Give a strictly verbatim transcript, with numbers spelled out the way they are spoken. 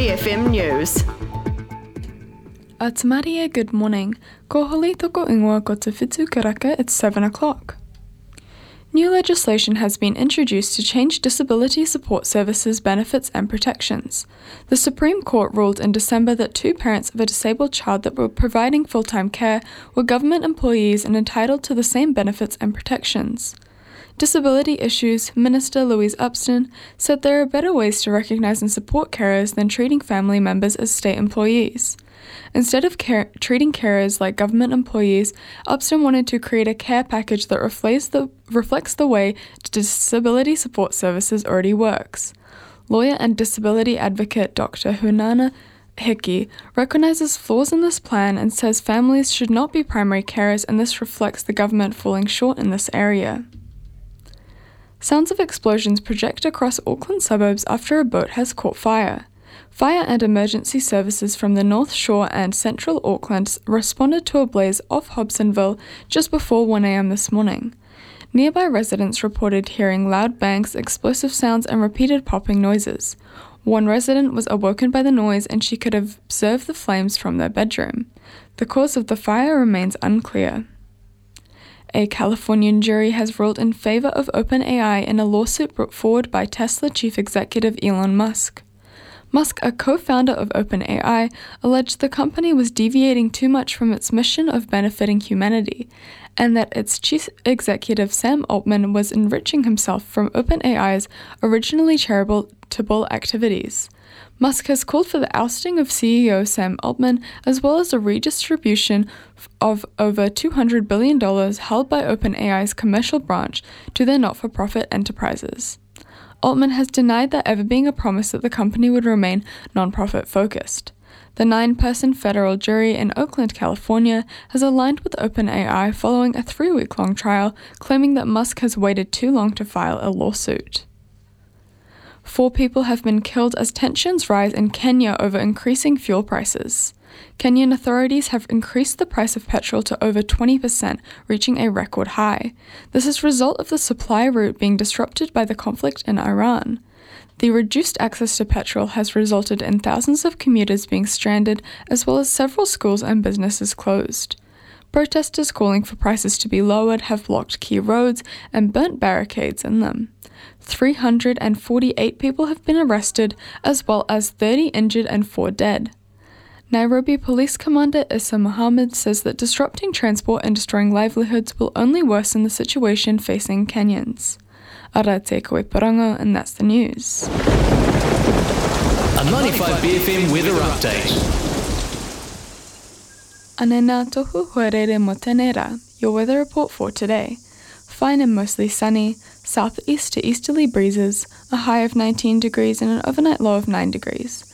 B F M News. Atamaria, good morning. Ko holi toko ingoa ko te whitu karaka, it's seven o'clock. New legislation has been introduced to change disability support services, benefits and protections. The Supreme Court ruled in December that two parents of a disabled child that were providing full-time care were government employees and entitled to the same benefits and protections. Disability Issues Minister Louise Upston said there are better ways to recognise and support carers than treating family members as state employees. Instead of care- treating carers like government employees, Upston wanted to create a care package that reflects the, reflects the way disability support services already works. Lawyer and disability advocate Doctor Hunana Hickey recognises flaws in this plan and says families should not be primary carers, and this reflects the government falling short in this area. Sounds of explosions project across Auckland suburbs after a boat has caught fire. Fire and emergency services from the North Shore and Central Auckland responded to a blaze off Hobsonville just before one a.m. this morning. Nearby residents reported hearing loud bangs, explosive sounds and repeated popping noises. One resident was awoken by the noise and she could observe the flames from their bedroom. The cause of the fire remains unclear. A Californian jury has ruled in favor of OpenAI in a lawsuit brought forward by Tesla chief executive Elon Musk. Musk, a co-founder of OpenAI, alleged the company was deviating too much from its mission of benefiting humanity, and that its chief executive Sam Altman was enriching himself from OpenAI's originally charitable activities. Musk has called for the ousting of C E O Sam Altman, as well as a redistribution of over two hundred billion dollars held by OpenAI's commercial branch to their not-for-profit enterprises. Altman has denied there ever being a promise that the company would remain non-profit focused. The nine-person federal jury in Oakland, California, has aligned with OpenAI following a three-week-long trial, claiming that Musk has waited too long to file a lawsuit. Four people have been killed as tensions rise in Kenya over increasing fuel prices. Kenyan authorities have increased the price of petrol to over twenty percent, reaching a record high. This is a result of the supply route being disrupted by the conflict in Iran. The reduced access to petrol has resulted in thousands of commuters being stranded, as well as several schools and businesses closed. Protesters calling for prices to be lowered have blocked key roads and burnt barricades in them. three hundred forty-eight people have been arrested, as well as thirty injured and four dead. Nairobi Police Commander Issa Mohammed says that disrupting transport and destroying livelihoods will only worsen the situation facing Kenyans. Arate koe parango, and that's the news. A ninety-five B F M weather update. Anena tohu hoerere mo tenera, your weather report for today. Fine and mostly sunny, southeast to easterly breezes, a high of nineteen degrees and an overnight low of nine degrees.